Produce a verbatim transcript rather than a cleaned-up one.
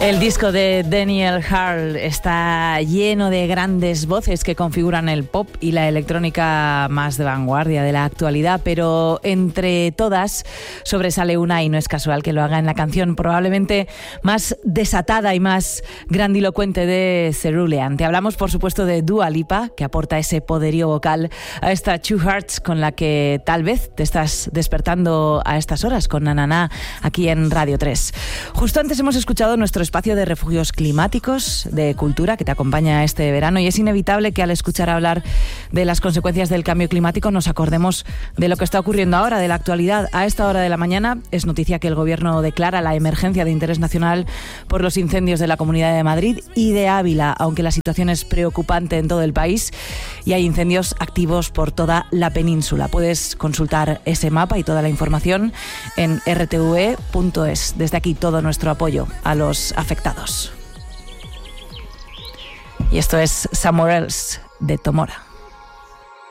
El disco de Daniel Hall está lleno de grandes voces que configuran el pop y la electrónica más de vanguardia de la actualidad, pero entre todas sobresale una, y no es casual que lo haga, en la canción probablemente más desatada y más grandilocuente de Cerulean. Te hablamos, por supuesto, de Dua Lipa, que aporta ese poderío vocal a esta Two Hearts con la que tal vez te estás despertando a estas horas con Nananá aquí en Radio tres. Justo antes hemos escuchado nuestro espacio de refugios climáticos, de cultura, que te acompaña este verano, y es inevitable que al escuchar hablar de las consecuencias del cambio climático nos acordemos de lo que está ocurriendo ahora, de la actualidad. A esta hora de la mañana es noticia que el Gobierno declara la emergencia de interés nacional por los incendios de la Comunidad de Madrid y de Ávila, aunque la situación es preocupante en todo el país y hay incendios activos por toda la península. Puedes consultar ese mapa y toda la información en r t v e punto es. Desde aquí todo nuestro apoyo a los afectados. Y esto es Somewhere Else de Tomora.